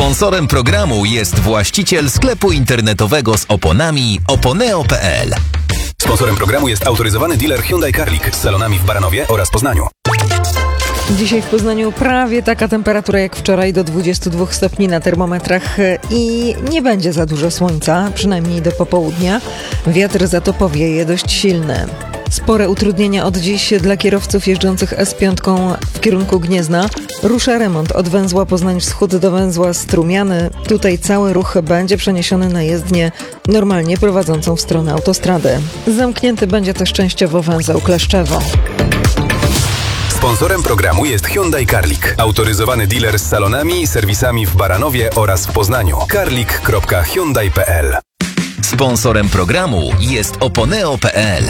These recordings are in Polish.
Sponsorem programu jest właściciel sklepu internetowego z oponami oponeo.pl. Sponsorem programu jest autoryzowany dealer Hyundai Carlik z salonami w Baranowie oraz Poznaniu. Dzisiaj w Poznaniu prawie taka temperatura jak wczoraj, do 22 stopni na termometrach i nie będzie za dużo słońca, przynajmniej do popołudnia. Wiatr za to powieje dość silny. Spore utrudnienia od dziś dla kierowców jeżdżących S5 w kierunku Gniezna. Rusza remont od węzła Poznań Wschód do węzła Strumiany. Tutaj cały ruch będzie przeniesiony na jezdnię normalnie prowadzącą w stronę autostrady. Zamknięty będzie też częściowo węzeł Kleszczewo. Sponsorem programu jest Hyundai Carlik, autoryzowany dealer z salonami i serwisami w Baranowie oraz w Poznaniu. carlik.hyundai.pl. Sponsorem programu jest oponeo.pl.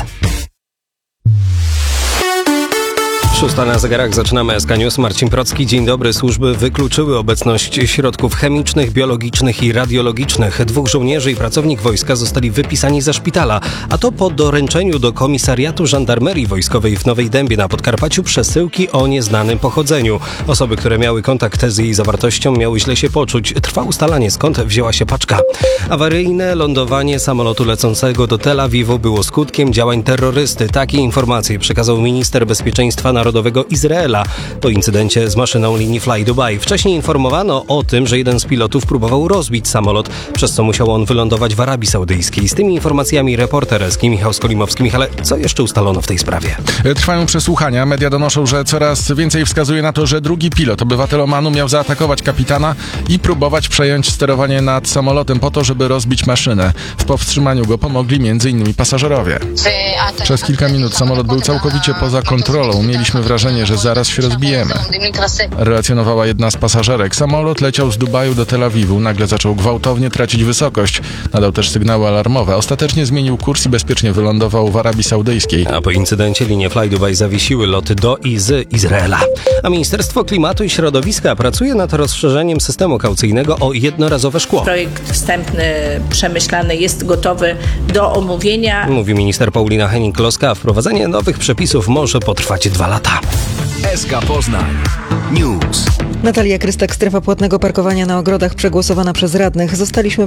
6 na zegarach, zaczynamy SK News. Marcin Procki, dzień dobry. Służby wykluczyły obecność środków chemicznych, biologicznych i radiologicznych. 2 żołnierzy i pracownik wojska zostali wypisani ze szpitala, a to po doręczeniu do komisariatu żandarmerii wojskowej w Nowej Dębie na Podkarpaciu przesyłki o nieznanym pochodzeniu. Osoby, które miały kontakt z jej zawartością, miały źle się poczuć. Trwa ustalanie, skąd wzięła się paczka. Awaryjne lądowanie samolotu lecącego do Tel Awiwu było skutkiem działań terrorysty. Takie informacje przekazał minister bezpieczeństwa narodowego Izraela po incydencie z maszyną linii Fly Dubai. Wcześniej informowano o tym, że jeden z pilotów próbował rozbić samolot, przez co musiał on wylądować w Arabii Saudyjskiej. Z tymi informacjami reporter SK Michał Skolimowski. Michale, co jeszcze ustalono w tej sprawie? Trwają przesłuchania. Media donoszą, że coraz więcej wskazuje na to, że drugi pilot, obywatel Omanu, miał zaatakować kapitana i próbować przejąć sterowanie nad samolotem po to, żeby rozbić maszynę. W powstrzymaniu go pomogli m.in. pasażerowie. Przez kilka minut samolot był całkowicie poza kontrolą. Mieliśmy wrażenie, że zaraz się rozbijemy. Relacjonowała jedna z pasażerek. Samolot leciał z Dubaju do Tel Awiwu. Nagle zaczął gwałtownie tracić wysokość. Nadał też sygnały alarmowe. Ostatecznie zmienił kurs i bezpiecznie wylądował w Arabii Saudyjskiej. A po incydencie linie Fly Dubai zawiesiły loty do i z Izraela. A Ministerstwo Klimatu i Środowiska pracuje nad rozszerzeniem systemu kaucyjnego o jednorazowe szkło. Projekt wstępny, przemyślany, jest gotowy do omówienia. Mówi minister Paulina Henning-Kloska, a wprowadzenie nowych przepisów może potrwać 2 lata. SK Poznań News. Natalia Krystak, strefa płatnego parkowania na ogrodach przegłosowana przez radnych. Zostaliśmy